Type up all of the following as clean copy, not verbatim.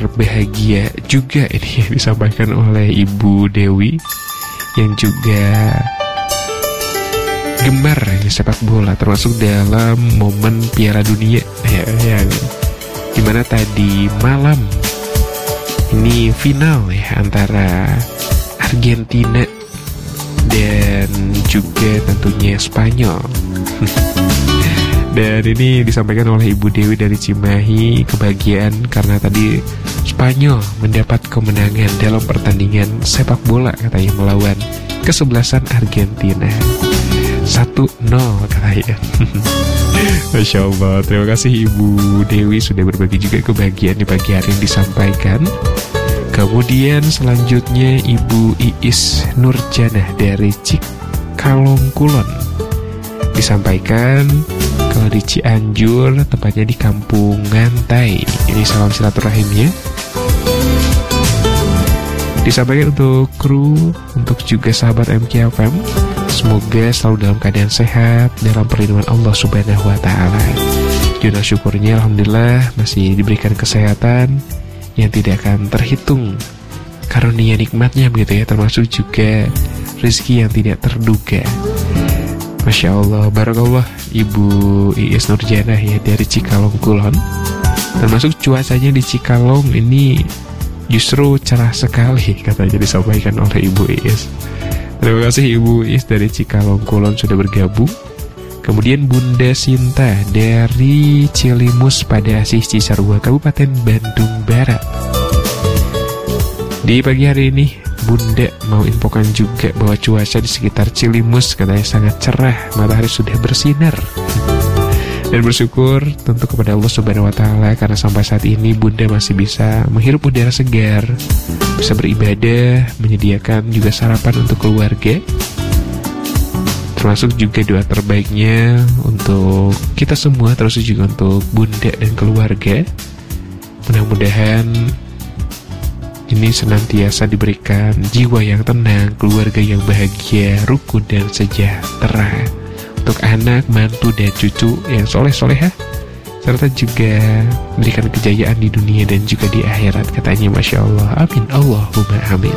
bahagia juga ini yang disampaikan oleh Ibu Dewi yang juga gemar sepak bola, termasuk dalam momen Piala Dunia yang dimana tadi malam ini final antara Argentina dan juga tentunya Spanyol. Dan ini disampaikan oleh Ibu Dewi dari Cimahi, kebahagiaan karena tadi Spanyol mendapat kemenangan dalam pertandingan sepak bola katanya melawan kesebelasan Argentina 1-0 katanya. Masya Allah, terima kasih Ibu Dewi sudah berbagi juga kebahagiaan di pagi hari yang disampaikan. Kemudian selanjutnya Ibu Iis Nurjanah dari Cikalong Kulon disampaikan kalau di Cianjur, tepatnya di Kampung Ngantai. Ini salam silaturahimnya disampaikan untuk kru, untuk juga sahabat MKFM. Semoga selalu dalam keadaan sehat, dalam perlindungan Allah Subhanahu wa Ta'ala. Jurnal syukurnya alhamdulillah masih diberikan kesehatan yang tidak akan terhitung karunia nikmatnya begitu ya, termasuk juga rezeki yang tidak terduga. Masya Allah, barakallah Ibu Iis Nurjanah ya dari Cikalong Kulon. Termasuk cuacanya di Cikalong ini justru cerah sekali katanya disampaikan oleh Ibu Iis. Terima kasih Ibu Iis dari Cikalong Kulon sudah bergabung. Kemudian Bunda Sinta dari Cilimus pada Asih Cisarua, Kabupaten Bandung Barat. Di pagi hari ini Bunda mau infokan juga bahwa cuaca di sekitar Cilimus katanya sangat cerah, matahari sudah bersinar. Dan bersyukur tentu kepada Allah Subhanahu wa Ta'ala karena sampai saat ini Bunda masih bisa menghirup udara segar, bisa beribadah, menyediakan juga sarapan untuk keluarga. Termasuk juga doa terbaiknya untuk kita semua, terus juga untuk Bunda dan keluarga. Mudah-mudahan ini senantiasa diberikan jiwa yang tenang, keluarga yang bahagia, rukun dan sejahtera. Untuk anak, mantu, dan cucu yang soleh-solehah, serta juga memberikan kejayaan di dunia dan juga di akhirat katanya. Masya Allah, amin, Allahumma amin.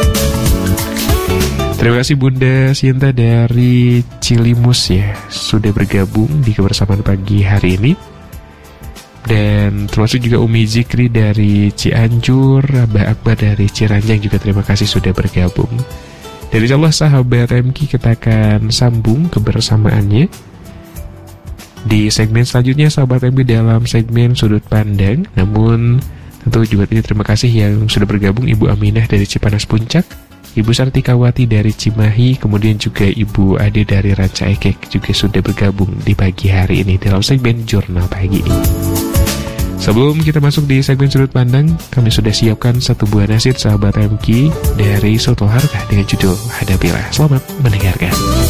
Terima kasih Bunda Sinta dari Cilimus ya, sudah bergabung di kebersamaan pagi hari ini. Dan termasuk juga Umi Zikri dari Cianjur, Abah Akbar dari Ciranjang juga terima kasih sudah bergabung. Dan insyaallah sahabat MK kita akan sambung kebersamaannya di segmen selanjutnya sahabat MK dalam segmen Sudut Pandang. Namun tentu juga terima kasih yang sudah bergabung Ibu Aminah dari Cipanas Puncak, Ibu Sartikawati dari Cimahi, kemudian juga Ibu Ade dari Ranca Ekek juga sudah bergabung di pagi hari ini dalam segmen Jurnal Pagi ini. Sebelum kita masuk di segmen Sudut Pandang, kami sudah siapkan satu buah nasid sahabat MK dari Soto Harta dengan judul Hadapilah. Selamat mendengarkan.